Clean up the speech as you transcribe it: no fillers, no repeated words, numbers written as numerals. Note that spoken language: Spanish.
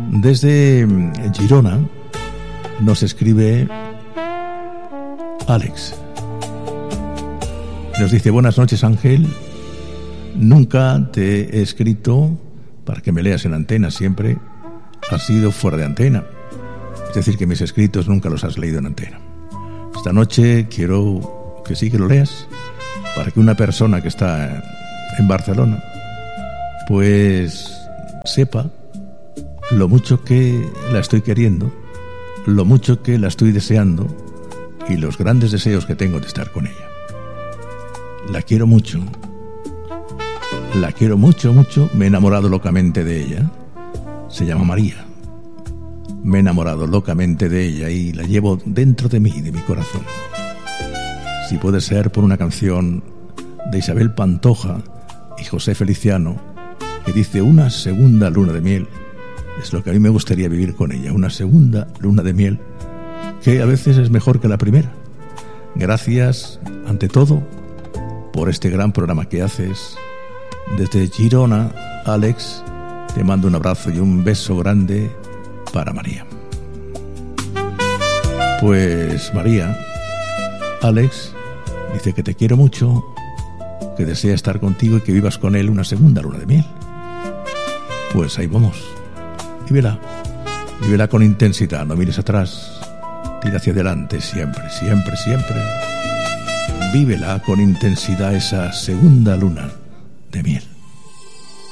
Desde Girona nos escribe Alex. Nos dice: buenas noches, Ángel. Nunca te he escrito para que me leas en antena, siempre has sido fuera de antena. Es decir, que mis escritos nunca los has leído en antena. Esta noche quiero que sí que lo leas, para que una persona que está en Barcelona pues sepa lo mucho que la estoy queriendo, lo mucho que la estoy deseando y los grandes deseos que tengo de estar con ella. La quiero mucho, mucho. Me he enamorado locamente de ella. Se llama María. Me he enamorado locamente de ella y la llevo dentro de mí, de mi corazón. Si puede ser por una canción de Isabel Pantoja y José Feliciano, que dice: una segunda luna de miel. Es lo que a mí me gustaría vivir con ella, una segunda luna de miel, que a veces es mejor que la primera. Gracias, ante todo, por este gran programa que haces. Desde Girona, Alex, te mando un abrazo y un beso grande para María. Pues María, Alex dice que te quiero mucho, que desea estar contigo y que vivas con él una segunda luna de miel. Pues ahí vamos. Vívela con intensidad, no mires atrás, tira hacia adelante siempre, siempre, siempre. Vívela con intensidad esa segunda luna de miel.